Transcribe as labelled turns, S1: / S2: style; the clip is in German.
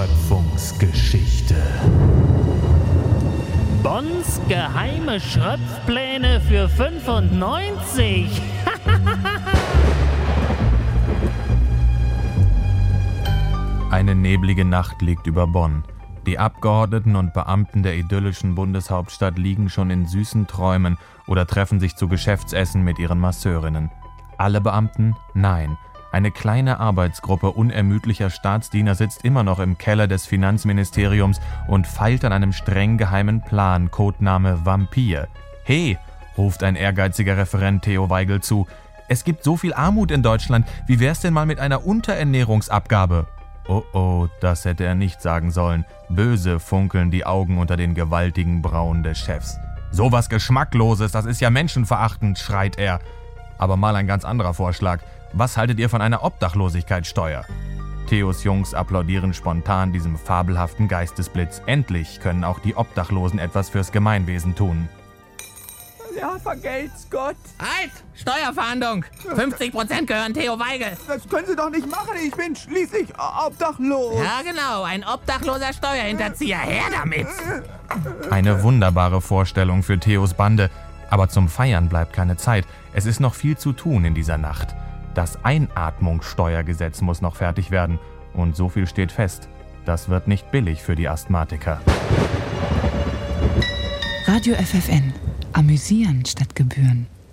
S1: Schöpfungsgeschichte.
S2: Bonns geheime Schröpfpläne für 95.
S3: Eine neblige Nacht liegt über Bonn. Die Abgeordneten und Beamten der idyllischen Bundeshauptstadt liegen schon in süßen Träumen oder treffen sich zu Geschäftsessen mit ihren Masseurinnen. Alle Beamten? Nein. Eine kleine Arbeitsgruppe unermüdlicher Staatsdiener sitzt immer noch im Keller des Finanzministeriums und feilt an einem streng geheimen Plan, Codename Vampir. »Hey«, ruft ein ehrgeiziger Referent Theo Weigel zu, »es gibt so viel Armut in Deutschland, wie wär's denn mal mit einer Unterernährungsabgabe?« Oh, das hätte er nicht sagen sollen. Böse funkeln die Augen unter den gewaltigen Brauen des Chefs. »Sowas Geschmackloses, das ist ja menschenverachtend«, schreit er. Aber mal ein ganz anderer Vorschlag. Was haltet ihr von einer Obdachlosigkeitssteuer? Theos Jungs applaudieren spontan diesem fabelhaften Geistesblitz. Endlich können auch die Obdachlosen etwas fürs Gemeinwesen tun.
S4: Ja, vergelt's Gott.
S5: Halt! Steuerfahndung! 50% gehören Theo Weigel.
S4: Das können Sie doch nicht machen. Ich bin schließlich obdachlos.
S5: Ja, genau. Ein obdachloser Steuerhinterzieher. Her damit!
S3: Eine wunderbare Vorstellung für Theos Bande. Aber zum Feiern bleibt keine Zeit. Es ist noch viel zu tun in dieser Nacht. Das Einatmungssteuergesetz muss noch fertig werden. Und so viel steht fest. Das wird nicht billig für die Asthmatiker.
S6: Radio FFN. Amüsieren statt Gebühren.